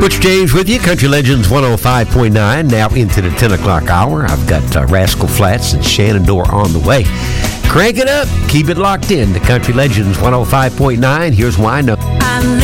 Butch James with you, Country Legends 105.9, now into the 10 o'clock hour. I've got Rascal Flatts and Shenandoah on the way. Crank it up. Keep it locked in to Country Legends 105.9. Here's why.